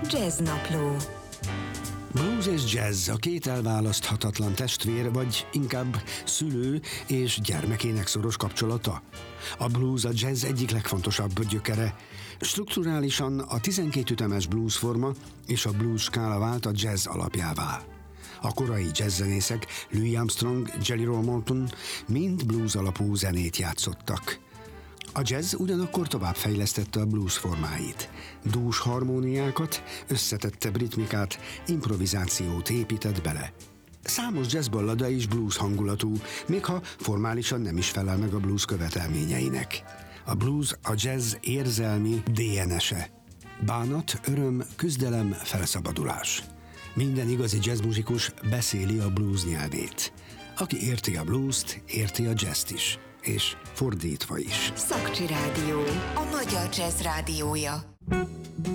Jazznapló. Blues és jazz a két elválaszthatatlan testvér, vagy inkább szülő és gyermekének szoros kapcsolata. A blues a jazz egyik legfontosabb gyökere. Strukturálisan a 12 ütemes blues forma és a blues skála vált a jazz alapjává. A korai jazzzenészek, Louis Armstrong, Jelly Roll Morton mind blues alapú zenét játszottak. A jazz ugyanakkor továbbfejlesztette a blues formáit. Dús harmóniákat, összetettebb ritmikát, improvizációt épített bele. Számos jazzballada is blues hangulatú, még ha formálisan nem is felel meg a blues követelményeinek. A blues a jazz érzelmi DNS-e. Bánat, öröm, küzdelem, felszabadulás. Minden igazi jazzmuzikus beszéli a blues nyelvét. Aki érti a bluest, érti a jazzt is. És fordítva is. Szakcsi Rádió, a magyar jazz rádiója.